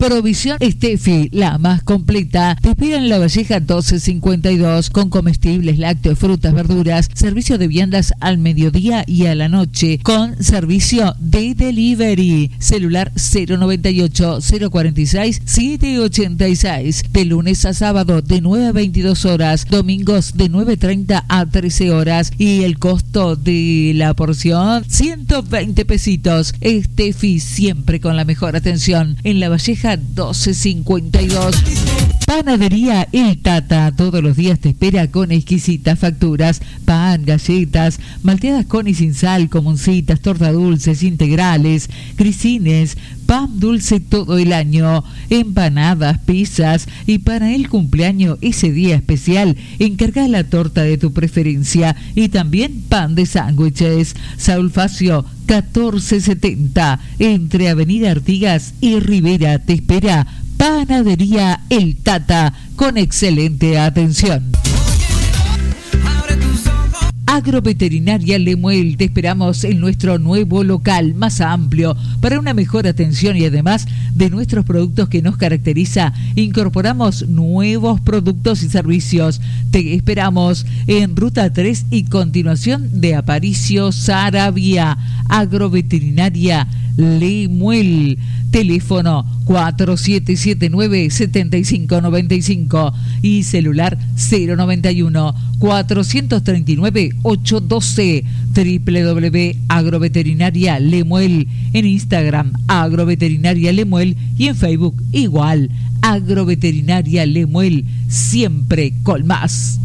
Provisión Estefi, la más completa. Te espera en La Valleja 1252 con comestibles, lácteos, frutas, verduras, servicio de viandas al mediodía y a la noche con servicio de delivery. Celular 098 046 786. De lunes a sábado de 9 a 22 horas, domingos de 9:30 a 13 horas y el costo de la porción 120 pesitos. Estefi, siempre con la mejor atención, en La Valleja 1252. Panadería El Tata, todos los días te espera con exquisitas facturas, pan, galletas, malteadas con y sin sal, comuncitas, torta dulces, integrales, crisines, pan dulce todo el año, empanadas, pizzas y para el cumpleaños, ese día especial, encarga la torta de tu preferencia y también pan de sándwiches. Saúl Facio 1470, entre Avenida Artigas y Rivera, te espera Panadería El Tata, con excelente atención. Agroveterinaria Lemuel, te esperamos en nuestro nuevo local más amplio para una mejor atención y además de nuestros productos que nos caracteriza, incorporamos nuevos productos y servicios. Te esperamos en Ruta 3 y continuación de Aparicio Saravia. Agroveterinaria Lemuel, teléfono 4779-7595 y celular 091 439 812. www.agroveterinaria Lemuel, en Instagram Agroveterinaria Lemuel y en Facebook igual Agroveterinaria Lemuel, siempre con más.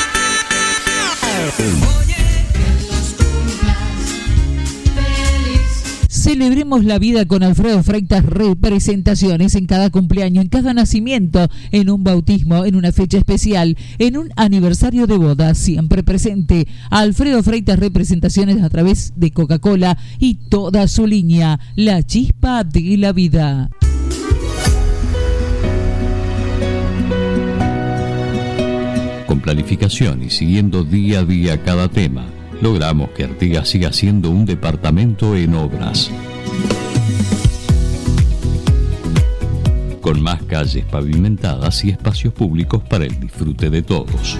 Celebremos la vida con Alfredo Freitas Representaciones en cada cumpleaños, en cada nacimiento, en un bautismo, en una fecha especial, en un aniversario de boda, siempre presente. Alfredo Freitas Representaciones a través de Coca-Cola y toda su línea, la chispa de la vida. Con planificación y siguiendo día a día cada tema, logramos que Artigas siga siendo un departamento en obras. Con más calles pavimentadas y espacios públicos para el disfrute de todos.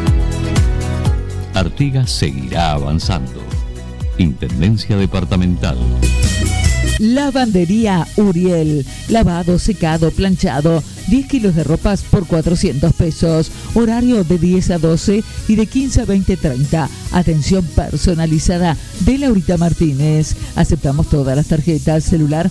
Artigas seguirá avanzando. Intendencia Departamental. Lavandería Uriel, lavado, secado, planchado, 10 kilos de ropas por 400 pesos, horario de 10 a 12 y de 15 a 20:30, atención personalizada de Laurita Martínez, aceptamos todas las tarjetas, celular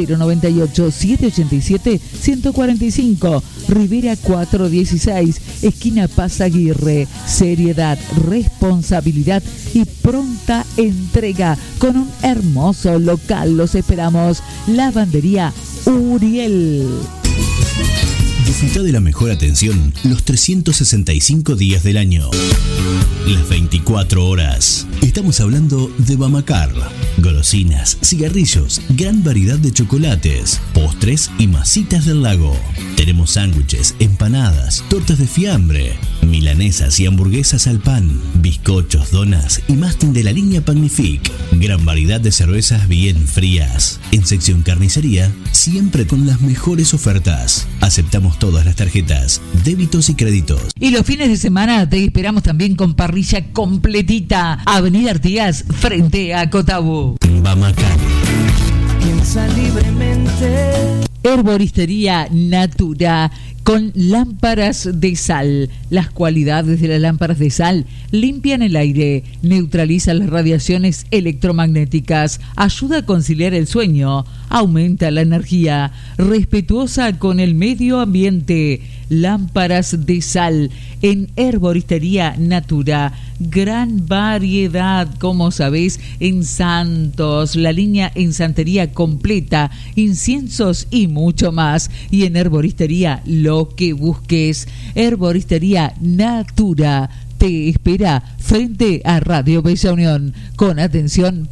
098-787-145, Rivera 416, esquina Paz Aguirre, seriedad, responsabilidad y pronta entrega, con un hermoso local, los esperamos. Lavandería Uriel. Disfruta de la mejor atención los 365 días del año. Las 24 horas. Estamos hablando de Bamacar. Golosinas, cigarrillos, gran variedad de chocolates, postres y masitas del lago. Tenemos sándwiches, empanadas, tortas de fiambre, milanesas y hamburguesas al pan, bizcochos, donas y más de la línea Pagnifique. Gran variedad de cervezas bien frías. En sección carnicería, siempre con las mejores ofertas. Aceptamos todas las tarjetas, débitos y créditos. Y los fines de semana te esperamos también con parrilla completita. Avenida Artigas, frente a Cotabú. Bamacar. Piensa libremente. Herboristería Natura, con lámparas de sal. Las cualidades de las lámparas de sal: limpian el aire, neutralizan las radiaciones electromagnéticas, ayuda a conciliar el sueño, aumenta la energía, respetuosa con el medio ambiente. Lámparas de sal en Herboristería Natura. Gran variedad, como sabés, en santos, la línea en santería completa, inciensos y mucho más. Y en Herboristería, lo que busques. Herboristería Natura te espera frente a Radio Bella Unión, con atención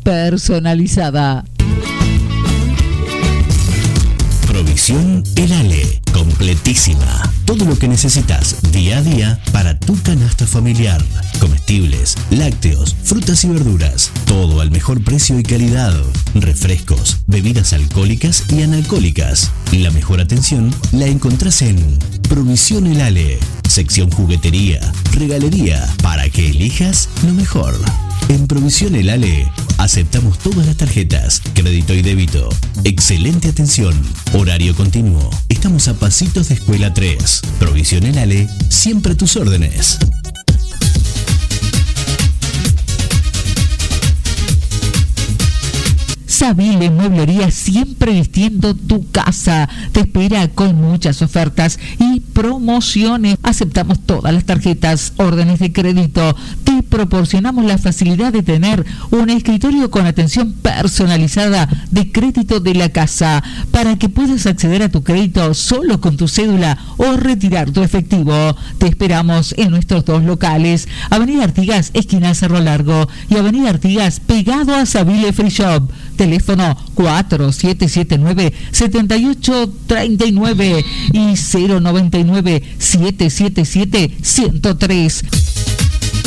personalizada. Provisión El Ale. completísima. Todo lo que necesitas día a día para tu canasta familiar. Comestibles, lácteos, frutas y verduras. Todo al mejor precio y calidad. Refrescos, bebidas alcohólicas y analcohólicas. La mejor atención la encontrás en Provisión El Ale. Sección juguetería, regalería, para que elijas lo mejor. En Provisión El Ale aceptamos todas las tarjetas, crédito y débito. Excelente atención, horario continuo. Estamos a pasitos de Escuela 3. Provisión El Ale, siempre a tus órdenes. Savile Mueblería, siempre vistiendo tu casa. Te espera con muchas ofertas y promociones. Aceptamos todas las tarjetas, órdenes de crédito. Te proporcionamos la facilidad de tener un escritorio con atención personalizada de crédito de la casa, para que puedas acceder a tu crédito solo con tu cédula o retirar tu efectivo. Te esperamos en nuestros dos locales: Avenida Artigas, esquina Cerro Largo, y Avenida Artigas, pegado a Savile Free Shop. Teléfono 4779-7839 y 099-777-103.